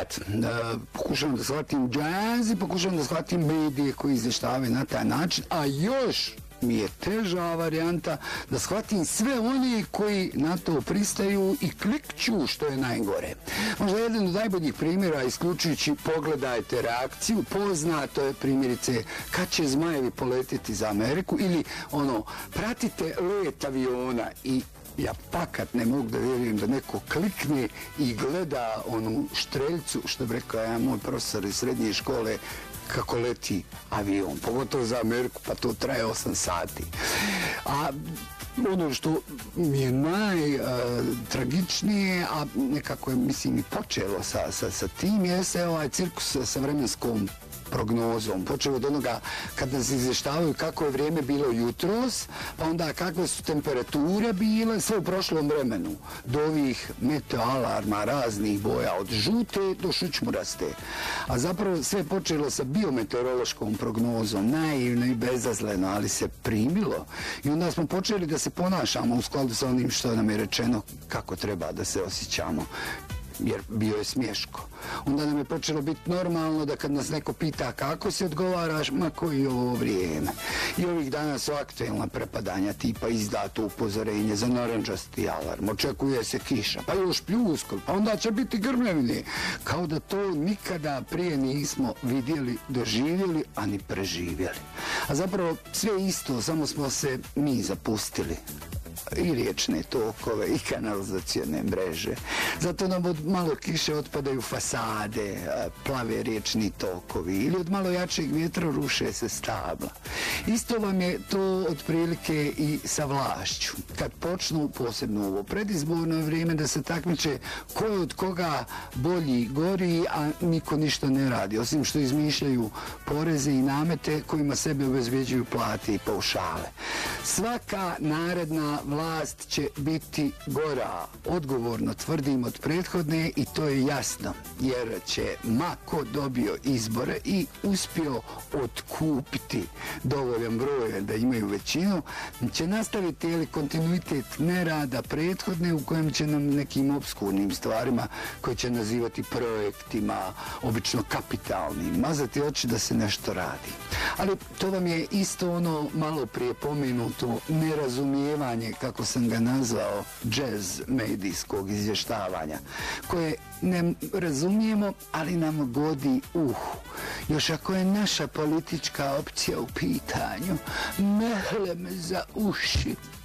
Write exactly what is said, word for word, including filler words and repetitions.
eto, pokušavam da shvatim džaz i pokušavam da shvatim medije koji izvještavaju na taj način, a još mi je teža varijanta da shvatim sve oni koji na to pristaju i klikću, što je najgore. Možda jedan od najboljih primjera, isključujući pogledajte reakciju, poznato je primjerice kad će zmajevi poletiti za Ameriku ili ono, pratite let aviona i ja pakat ne mogu da vjerujem da neko klikne i gleda onu štreljcu, što bi rekao ja, moj profesor iz srednje škole, kako leti avion, pogotovo za Ameriku, pa to traje osam sati. A ono što mi je najtragičnije, a nekako je, mislim, i počelo sa, sa, sa tim, jeste ovaj cirkus sa vremenskom prognozom. Počeo od onoga kad nas izvještavaju kako je vrijeme bilo jutros, pa onda kakve su temperature bile, sve u prošlom vremenu. Do ovih meteoalarma raznih boja, od žute do šućmuraste. A zapravo sve je počelo sa biometeorološkom prognozom, naivno i bezazleno, ali se primilo. I onda smo počeli da se ponašamo u skladu sa onim što nam je rečeno kako treba da se osjećamo. Jer bio je smješko. Onda nam je počelo biti normalno da kad nas neko pita kako se odgovaraš, ma koji je ovo vrijeme. I ovih dana su aktuelna prepadanja tipa izdato upozorenje za narančasti alarm, očekuje se kiša, pa još pljuskol, pa onda će biti grmljevine. Kao da to nikada prije nismo vidjeli, doživjeli, a ni preživjeli. A zapravo sve isto, samo smo se mi zapustili. I riječne tokove i kanalizacijone mreže. Zato nam od malo kiše otpadaju fasade, plave riječni tokovi ili od malo jačeg vjetra ruše se stabla. Isto vam je to otprilike i sa vlašću. Kad počnu, posebno ovo predizborno vrijeme, da se takmiče ko je od koga bolji, gori, a niko ništa ne radi, osim što izmišljaju poreze i namete kojima sebe obezbeđuju plate i paušale. Svaka naredna vlast će biti gora, odgovorno tvrdim, od prethodne, i to je jasno, jer će ma ko dobio izbore i uspio otkupiti dovoljan broj da imaju većinu, će nastaviti ili kontinuitet nerada prethodne u kojem će nam nekim obskurnim stvarima koje će nazivati projektima, obično kapitalnim, mazati oči da se nešto radi. Ali to vam je isto ono malo prije pomenuto nerazumijevanje, kako sam ga nazvao, džez medijskog izvještavanja, koje ne razumijemo, ali nam godi uhu. Još ako je naša politička opcija u pitanju, mehle me za uši.